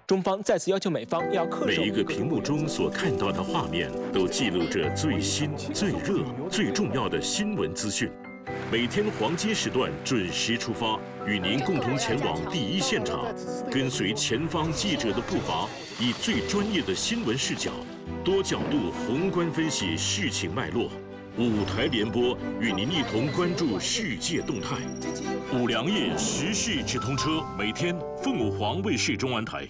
中方再次要求美方要恪守。 每一个屏幕中所看到的画面，都记录着最新、最热、最重要的新闻资讯。每天黄金时段准时出发，与您共同前往第一现场，跟随前方记者的步伐，以最专业的新闻视角，多角度宏观分析事情脉络。5台联播与您一同关注世界动态。5粮液时事直通车，每天凤舞凰卫视中文台。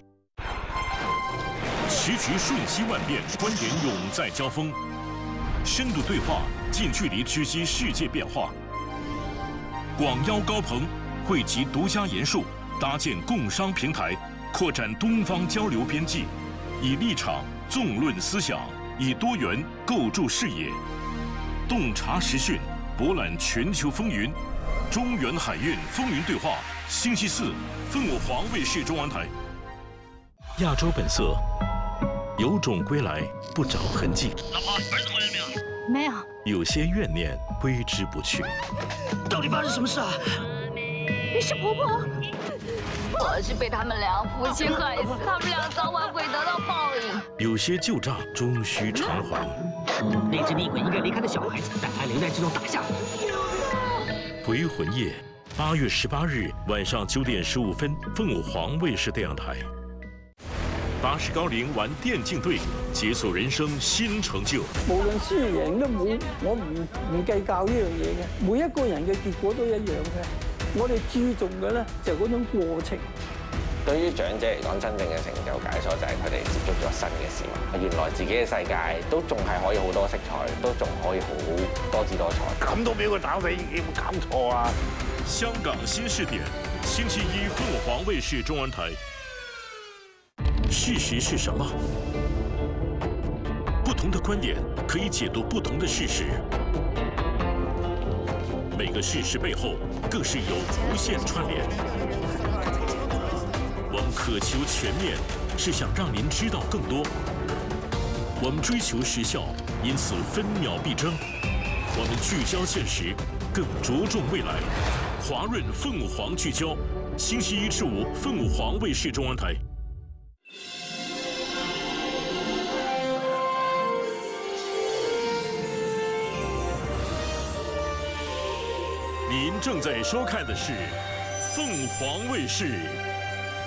时局瞬息万变，观点永在交锋，深度对话，近距离知悉世界变化。广邀高朋，汇集独家研述，搭建共商平台，扩展东方交流边际，以立场纵论思想，以多元构筑视野，洞察时讯，博览全球风云。中原海运风云对话，星期四，凤舞凰卫视中文台。亚洲本色，有种归来，不着痕迹。 老婆，儿子回来没有？ 没有。 有些怨念挥之不去。 到底发生什么事啊？ 你是婆婆？ 我是被他们俩夫妻害死，他们俩早晚会得到报应。 有些旧账终须偿还。 那只厉鬼应该离开的小孩子，但还留在这栋大厦。 回魂夜，8月18日晚上9点15分，凤舞凰卫视电影台。80高龄玩電競隊，解鎖人生新成就。 無論輸贏都冇，我唔計較呢樣嘢嘅。每一個人嘅結果都一樣嘅。我哋注重嘅咧就嗰種過程。 對於長者嚟講，真正嘅成就解鎖就係佢哋接觸咗新嘅事物。原來自己嘅世界都仲係可以好多色彩，都仲可以好多姿多彩。 咁都俾佢打死，有冇搞錯啊？ 香港新視點，星期一鳳舞凰衛視中文台。事實是什麼？不同的觀點可以解讀不同的事實。每個事實背後更是有無限串聯。我們渴求全面，是想讓您知道更多。我們追求時效，因此分秒必爭。我們聚焦現實，更着重未來。華潤鳳舞凰聚焦，星期一至五，鳳舞凰衛視中文台。您正在收看的是凤凰卫视